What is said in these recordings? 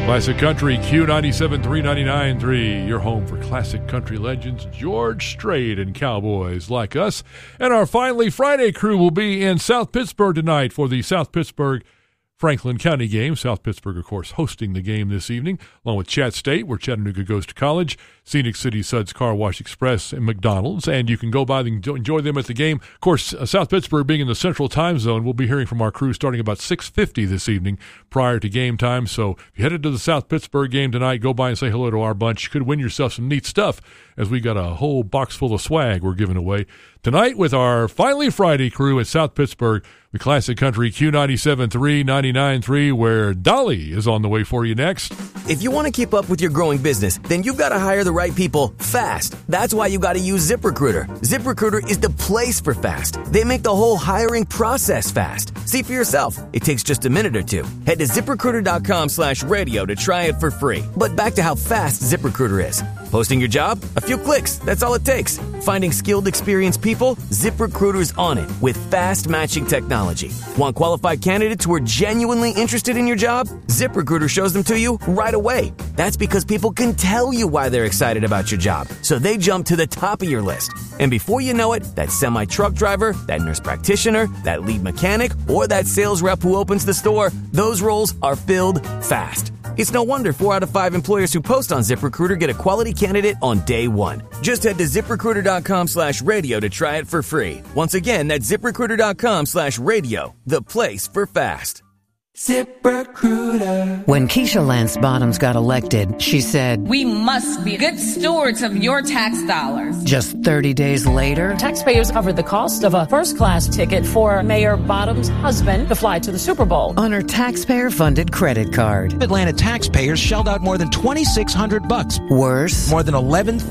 Classic Country, Q97 399.3, your home for classic country legends, George Strait and cowboys like us. And our Finally Friday crew will be in South Pittsburgh tonight for the South Pittsburgh Franklin County game. South Pittsburgh, of course, hosting the game this evening, along with Chat State, where Chattanooga goes to college, Scenic City Suds Car Wash Express, and McDonald's. And you can go by and enjoy them at the game. Of course, South Pittsburgh being in the Central Time Zone, we'll be hearing from our crew starting about 6:50 this evening prior to game time. So if you headed to the South Pittsburgh game tonight, go by and say hello to our bunch. You could win yourself some neat stuff, as we got a whole box full of swag we're giving away tonight with our Finally Friday crew at South Pittsburgh, the Classic Country Q97 399.3, where Dolly is on the way for you next. If you want to keep up with your growing business, then you've got to hire the right people fast. That's why you got to use ZipRecruiter. ZipRecruiter is the place for fast. They make the whole hiring process fast. See for yourself. It takes just a minute or two. Head to ZipRecruiter.com/radio to try it for free. But back to how fast ZipRecruiter is. Posting your job? A few clicks. That's all it takes. Finding skilled, experienced people? ZipRecruiter's on it with fast matching technology. Want qualified candidates who are genuinely interested in your job? ZipRecruiter shows them to you right away. That's because people can tell you why they're excited about your job, so they jump to the top of your list. And before you know it, that semi-truck driver, that nurse practitioner, that lead mechanic, or that sales rep who opens the store, those roles are filled fast. It's no wonder 4 out of 5 employers who post on ZipRecruiter get a quality candidate on day one. Just head to ZipRecruiter.com/radio to try it for free. Once again, that's ZipRecruiter.com/radio, the place for fast. ZipRecruiter. When Keisha Lance Bottoms got elected, she said, "We must be good stewards of your tax dollars." Just 30 days later, taxpayers covered the cost of a first-class ticket for Mayor Bottoms' husband to fly to the Super Bowl on her taxpayer-funded credit card. Atlanta taxpayers shelled out more than $2,600. Worse, more than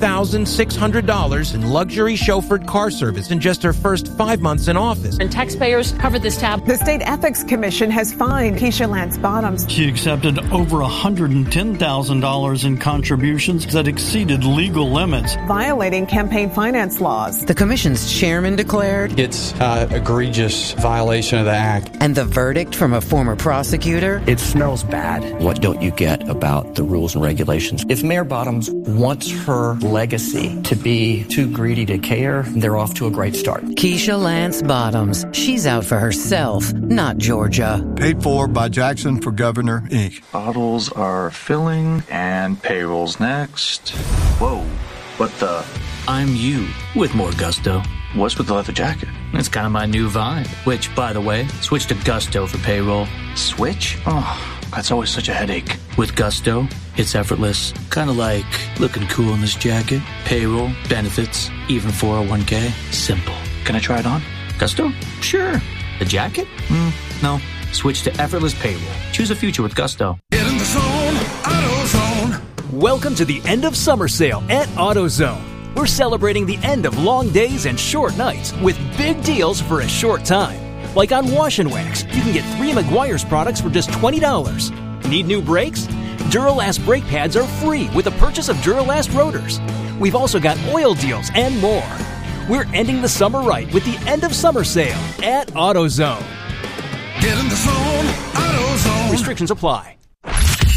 $11,600 in luxury chauffeured car service in just her first 5 months in office. And taxpayers covered this tab. The State Ethics Commission has fined Keisha Lance Bottoms. She accepted over $110,000 in contributions that exceeded legal limits, violating campaign finance laws. The commission's chairman declared it's an egregious violation of the act. And the verdict from a former prosecutor? It smells bad. What don't you get about the rules and regulations? If Mayor Bottoms wants her legacy to be too greedy to care, they're off to a great start. Keisha Lance Bottoms. She's out for herself, not Georgia. Paid for by Jackson for Governor, Inc. Bottles are filling and payroll's next. Whoa, what the? I'm you with more gusto. What's with the leather jacket? It's kind of my new vibe, which, by the way, switch to Gusto for payroll. Switch? Oh, that's always such a headache. With Gusto, it's effortless. Kind of like looking cool in this jacket. Payroll, benefits, even 401k. Simple. Can I try it on? Gusto? Sure. The jacket? No. Switch to effortless payroll. Choose a future with Gusto. Get in the zone, AutoZone. Welcome to the end of summer sale at AutoZone. We're celebrating the end of long days and short nights with big deals for a short time. Like on Wash and Wax, you can get 3 Meguiar's products for just $20. Need new brakes? Duralast brake pads are free with the purchase of Duralast rotors. We've also got oil deals and more. We're ending the summer right with the end of summer sale at AutoZone. Get in the zone, AutoZone. Restrictions apply.